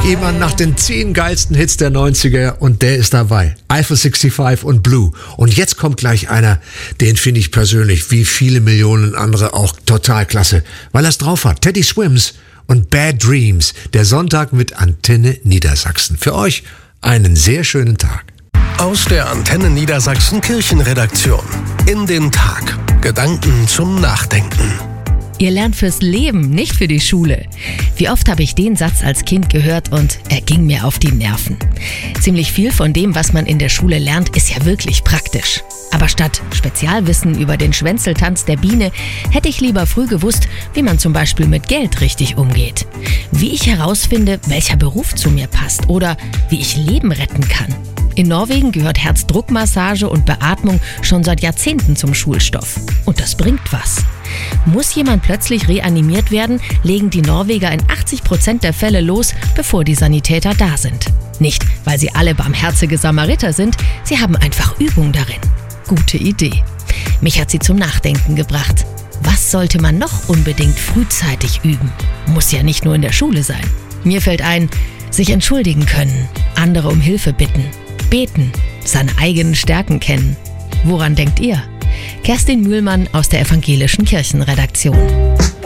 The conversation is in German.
jemand nach den 10 geilsten Hits der 90er und der ist dabei. Eiffel 65 und Blue. Und jetzt kommt gleich einer, den finde ich persönlich, wie viele Millionen andere, auch total klasse, weil er es drauf hat. Teddy Swims und Bad Dreams. Der Sonntag mit Antenne Niedersachsen. Für euch einen sehr schönen Tag. Aus der Antenne Niedersachsen Kirchenredaktion. In den Tag. Gedanken zum Nachdenken. Ihr lernt fürs Leben, nicht für die Schule. Wie oft habe ich den Satz als Kind gehört und er ging mir auf die Nerven. Ziemlich viel von dem, was man in der Schule lernt, ist ja wirklich praktisch. Aber statt Spezialwissen über den Schwänzeltanz der Biene, hätte ich lieber früh gewusst, wie man zum Beispiel mit Geld richtig umgeht. Wie ich herausfinde, welcher Beruf zu mir passt oder wie ich Leben retten kann. In Norwegen gehört Herzdruckmassage und Beatmung schon seit Jahrzehnten zum Schulstoff. Und das bringt was. Muss jemand plötzlich reanimiert werden, legen die Norweger in 80% der Fälle los, bevor die Sanitäter da sind. Nicht, weil sie alle barmherzige Samariter sind, sie haben einfach Übung darin. Gute Idee. Mich hat sie zum Nachdenken gebracht. Was sollte man noch unbedingt frühzeitig üben? Muss ja nicht nur in der Schule sein. Mir fällt ein, sich entschuldigen können, andere um Hilfe bitten, beten, seine eigenen Stärken kennen. Woran denkt ihr? Kerstin Mühlmann aus der Evangelischen Kirchenredaktion.